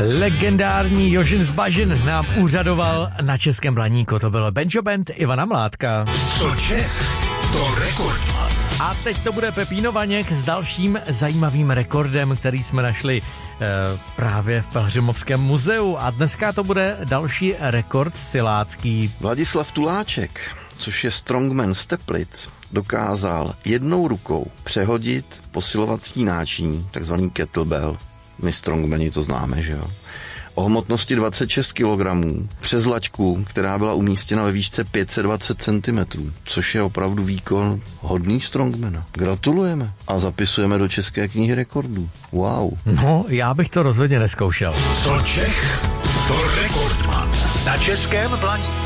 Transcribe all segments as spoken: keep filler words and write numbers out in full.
Legendární Jožin z Bažin nám úřadoval na Českém Blaníku. To bylo Banjo Band Ivana Mládka. Co Čech, to Rekordman. A teď to bude Pepíno Vaněk s dalším zajímavým rekordem, který jsme našli e, právě v Pelhřimovském muzeu. A dneska to bude další rekord silácký. Vladislav Tuláček, což je strongman z Teplic, dokázal jednou rukou přehodit posilovací náčiní, takzvaný kettlebell. My strongmani to známe, že jo? O hmotnosti dvacet šest kilogramů přes laťku, která byla umístěna ve výšce pět set dvacet centimetrů, což je opravdu výkon hodný strongmana. Gratulujeme a zapisujeme do České knihy rekordů. Wow. No, já bych to rozhodně neskoušel. Co Čech, to Rekordman. Na Českém Blaníku.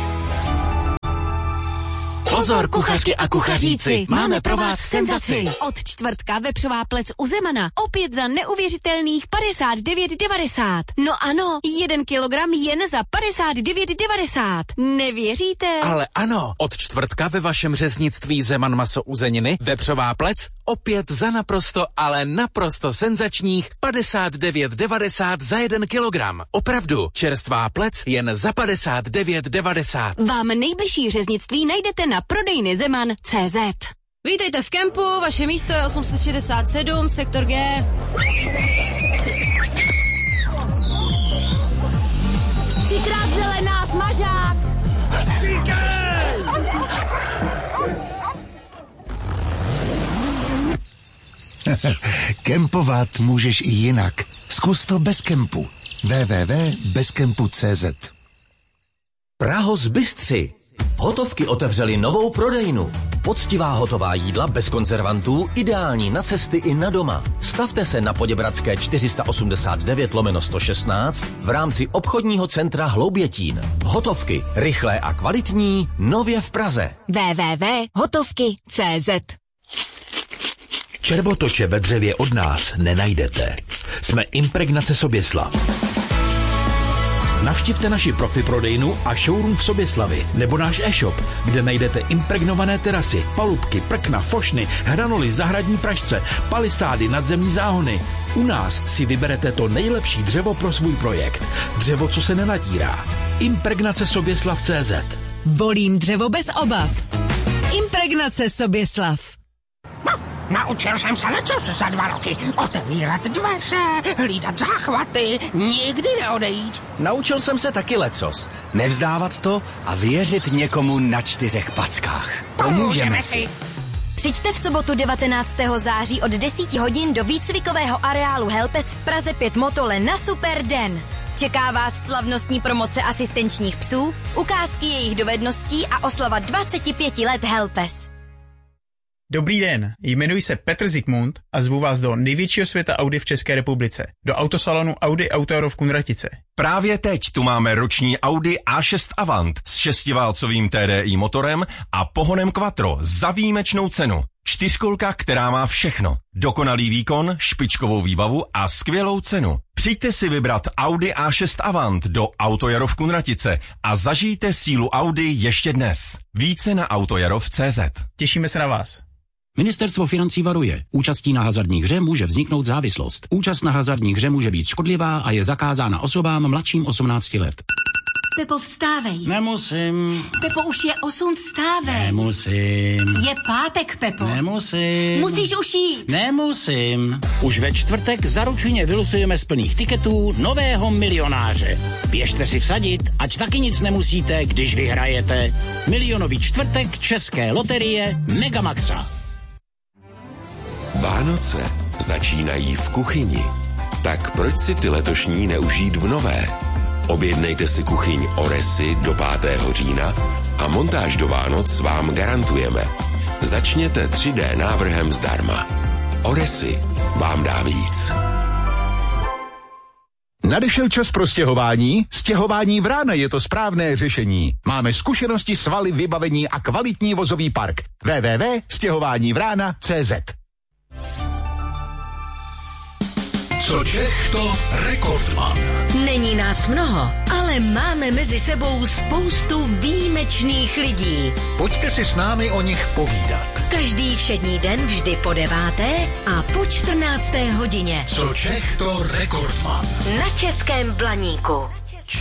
Pozor, kuchařky a kuchaříci, máme pro vás senzaci. Od čtvrtka vepřová plec u Zemana. Opět za neuvěřitelných padesát devět devadesát. No ano, jeden kilogram jen za padesát devět devadesát. Nevěříte? Ale ano, od čtvrtka ve vašem řeznictví Zeman maso uzeniny vepřová plec opět za naprosto, ale naprosto senzačních padesát devět devadesát za jeden kilogram. Opravdu, čerstvá plec jen za padesát devět devadesát. Vám nejbližší řeznictví najdete na prodejny Zeman tečka cé zet. Vítejte v kempu, vaše místo je osm set šedesát sedm, sektor G. Třikrát zelená, smažák! Kempovat můžeš i jinak. Zkus to bez kempu. w w w tečka bezkempu tečka cé zet. Prahos Bystři. Hotovky otevřeli novou prodejnu. Poctivá hotová jídla bez konzervantů, ideální na cesty i na doma. Stavte se na Poděbradské čtyři sta osmdesát devět lomeno sto šestnáct v rámci obchodního centra Hloubětín. Hotovky, rychlé a kvalitní, nově v Praze. w w w tečka hotovky tečka cé zet. Červotoče ve dřevě od nás nenajdete. Jsme Impregnace Soběslav. Navštivte naši profi prodejnu a showroom v Soběslavi nebo náš e-shop, kde najdete impregnované terasy, palubky, prkna, fošny, hranoly, zahradní pražce, palisády, nadzemní záhony. U nás si vyberete to nejlepší dřevo pro svůj projekt. Dřevo, co se nenatírá. Impregnace Soběslav tečka cé zet. Volím dřevo bez obav. Impregnace Soběslav. Naučil jsem se lecos za dva roky. Otevírat dveře, hlídat záchvaty, nikdy neodejít. Naučil jsem se taky lecos. Nevzdávat to a věřit někomu na čtyřech packách. Pomůžeme si. Přijďte v sobotu devatenáctého září od deset hodin do výcvikového areálu Helpes v Praze pět Motole na super den. Čeká vás slavnostní promoce asistenčních psů, ukázky jejich dovedností a oslava dvacet pět let Helpes. Dobrý den, jmenuji se Petr Zikmund a zvu vás do největšího světa Audi v České republice, do autosalonu Audi Auto v Kunratice. Právě teď tu máme roční Audi A šest Avant s šestiválcovým T D I motorem a pohonem Quattro za výjimečnou cenu. Čtyřkolka, která má všechno. Dokonalý výkon, špičkovou výbavu a skvělou cenu. Přijďte si vybrat Audi A šest Avant do Autojaro v Kunratice a zažijte sílu Audi ještě dnes. Více na autojaro tečka cé zet. Těšíme se na vás. Ministerstvo financí varuje. Účastí na hazardní hře může vzniknout závislost. Účast na hazardní hře může být škodlivá a je zakázána osobám mladším osmnácti let. Pepo, vstávej. Nemusím. Pepo, už je osm, vstávej. Nemusím. Je pátek, Pepo. Nemusím. Musíš už jít. Nemusím. Už ve čtvrtek zaručeně vylosujeme z plných tiketů nového milionáře. Běžte si vsadit, ať taky nic nemusíte, když vyhrajete. Milionový čtvrtek České loterie Megamaxa. Vánoce začínají v kuchyni. Tak proč si ty letošní neužít v nové? Objednejte si kuchyň Oresy do pátého října a montáž do Vánoc vám garantujeme. Začněte tři dé návrhem zdarma. Oresy vám dá víc. Nadešel čas pro stěhování? Stěhování Vrána je to správné řešení. Máme zkušenosti, svaly, vybavení a kvalitní vozový park. w w w tečka stěhování vrána tečka cé zet. Co Čech, to rekordman. Není nás mnoho, ale máme mezi sebou spoustu výjimečných lidí. Pojďte si s námi o nich povídat. Každý všední den vždy po deváté a po čtrnácté hodině. Co Čech, to rekordman. Na Českém Blaníku.